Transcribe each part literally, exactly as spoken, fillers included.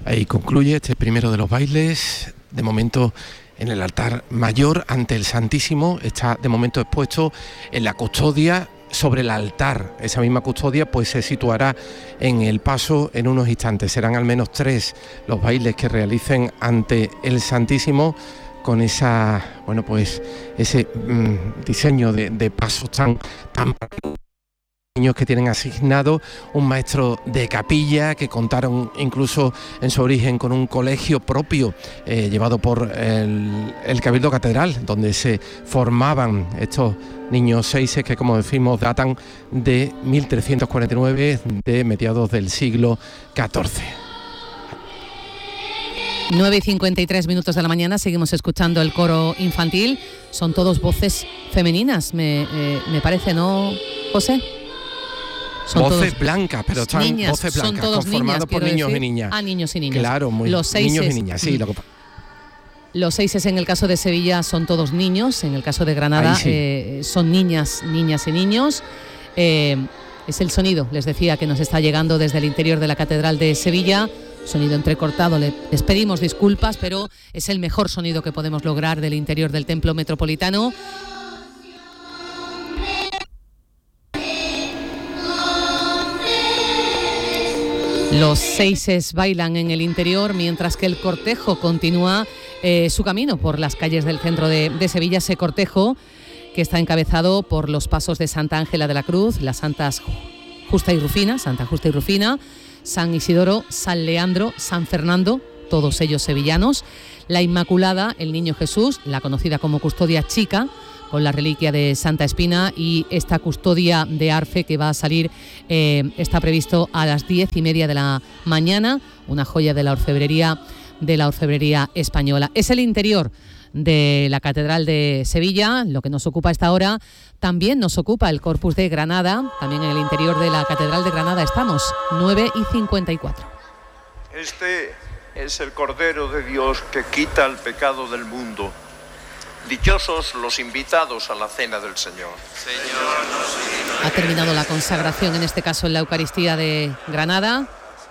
Ahí concluye este primero de los bailes. De momento en el altar mayor ante el Santísimo está de momento expuesto en la custodia sobre el altar. Esa misma custodia pues se situará en el paso en unos instantes. Serán al menos tres los bailes que realicen ante el Santísimo con esa, bueno pues ese mmm, diseño de, de pasos tan tan niños que tienen asignado un maestro de capilla, que contaron incluso en su origen con un colegio propio eh, llevado por el, el Cabildo Catedral, donde se formaban estos niños seises que, como decimos, datan de mil trescientos cuarenta y nueve, de mediados del siglo catorce. nueve y cincuenta y tres minutos de la mañana, seguimos escuchando el coro infantil. Son todos voces femeninas, me, eh, me parece, ¿no, José? Son voces todos blancas, pero están niñas, voces blancas, son todos conformados niñas, por niños decir. y niñas. Ah, niños y niñas. Claro, muy, los seises, niños y niñas, sí. Lo que... Los seises en el caso de Sevilla son todos niños, en el caso de Granada sí. eh, son niñas, niñas y niños. Eh, es el sonido, les decía, que nos está llegando desde el interior de la Catedral de Sevilla. Sonido entrecortado, les pedimos disculpas, pero es el mejor sonido que podemos lograr del interior del Templo Metropolitano. Los seises bailan en el interior mientras que el cortejo continúa eh, su camino por las calles del centro de, de Sevilla. Ese cortejo que está encabezado por los pasos de Santa Ángela de la Cruz, las Santas Justa y Rufina, Santa Justa y Rufina, San Isidoro, San Leandro, San Fernando, todos ellos sevillanos, la Inmaculada, el Niño Jesús, la conocida como custodia chica, con la reliquia de Santa Espina, y esta custodia de arfe que va a salir, eh, está previsto a las diez y media de la mañana, una joya de la orfebrería, de la orfebrería española. Es el interior de la Catedral de Sevilla, lo que nos ocupa a esta hora. También nos ocupa el Corpus de Granada, también en el interior de la Catedral de Granada estamos, nueve y cincuenta y cuatro. Este es el Cordero de Dios que quita el pecado del mundo. Dichosos los invitados a la cena del Señor. Señor, ha terminado la consagración, en este caso en la Eucaristía de Granada.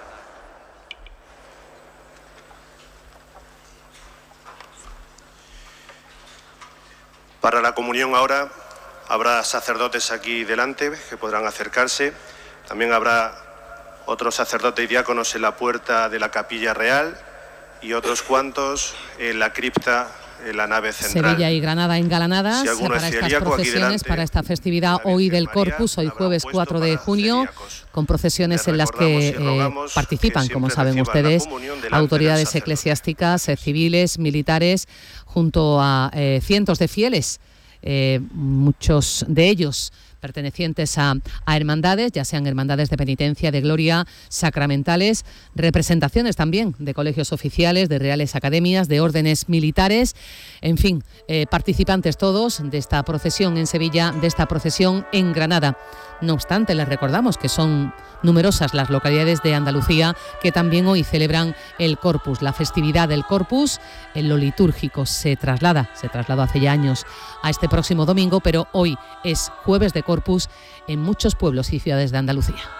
Para la comunión ahora habrá sacerdotes aquí delante que podrán acercarse. También habrá otros sacerdotes y diáconos en la puerta de la Capilla Real y otros cuantos en la cripta, en la nave central. Sevilla y Granada engalanadas si para estas procesiones, delante, para esta festividad hoy del Corpus, hoy jueves cuatro de junio, con procesiones en las que eh, participan, que como saben ustedes, autoridades eclesiásticas, eh, civiles, militares, junto a eh, cientos de fieles, eh, muchos de ellos pertenecientes a, a hermandades, ya sean hermandades de penitencia, de gloria, sacramentales, representaciones también de colegios oficiales, de reales academias, de órdenes militares, en fin, eh, participantes todos de esta procesión en Sevilla, de esta procesión en Granada. No obstante, les recordamos que son numerosas las localidades de Andalucía que también hoy celebran el Corpus, la festividad del Corpus. En lo litúrgico se traslada, se trasladó hace ya años a este próximo domingo, pero hoy es jueves de Corpus en muchos pueblos y ciudades de Andalucía.